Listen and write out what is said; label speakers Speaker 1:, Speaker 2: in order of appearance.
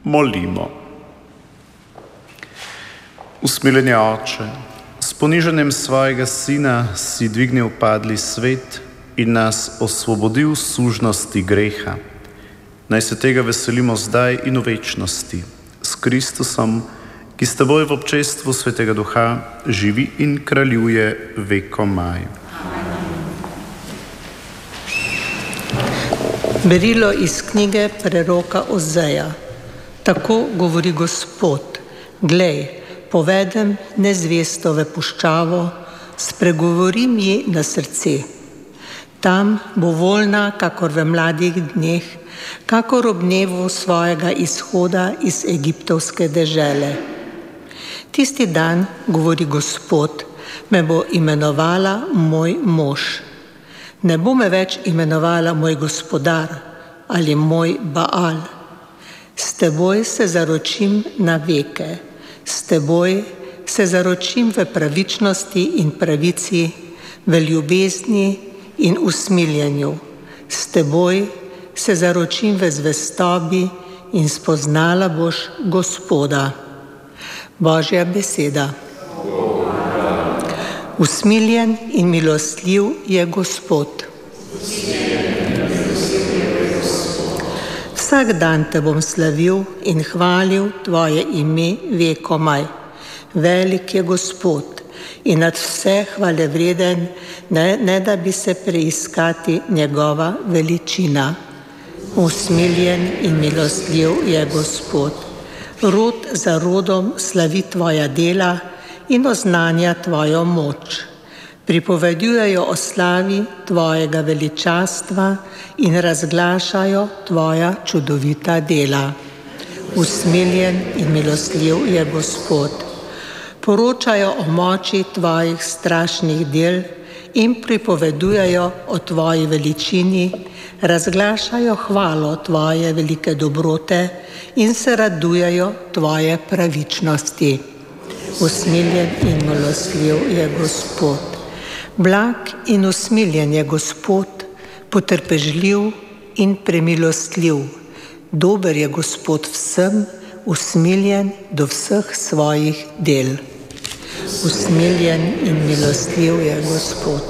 Speaker 1: Molimo. Usmiljeni Oče, s ponižanjem svojega Sina si dvignil padli svet in nas osvobodil sužnosti greha. Naj se tega veselimo zdaj in v večnosti, s Kristusom, ki s teboj v občestvu Svetega Duha živi in kraljuje vekomaj.
Speaker 2: Berilo iz knjige preroka Ozeja. Tako govori Gospod: glej, povedem nezvesto v puščavo, spregovorim ji na srce. Tam bo voljna, kakor v mladih dneh, kakor ob dnevu svojega izhoda iz egiptovske dežele. Tisti dan, govori Gospod, me bo imenovala moj mož. Ne bo me več imenovala moj gospodar ali moj Baal. S teboj se zaročim na veke, s teboj se zaročim v pravičnosti in pravici, v ljubezni in usmiljenju. S teboj se zaročim v zvestobi in spoznala boš Gospoda. Božja beseda. Usmiljen in milostljiv je Gospod. Vsak dan te bom slavil in hvalil tvoje ime vekomaj. Velik je Gospod in nad vse hvale vreden, ne da bi se preiskati njegova veličina. Usmiljen in milostljiv je Gospod. Rod za rodom slavi tvoja dela in oznanja tvojo moč. Pripovedujejo o slavi tvojega veličastva in razglašajo tvoja čudovita dela. Usmiljen in milostljiv je Gospod. Poročajo o moči tvojih strašnih del in pripovedujejo o tvoji veličini, razglašajo hvalo tvoje velike dobrote in se radujejo tvoje pravičnosti. Usmiljen in milostljiv je Gospod. Blag in usmiljen je Gospod, potrpežljiv in premilostljiv. Dober je Gospod vsem, usmiljen do vseh svojih del. Usmiljen in milostljiv je Gospod.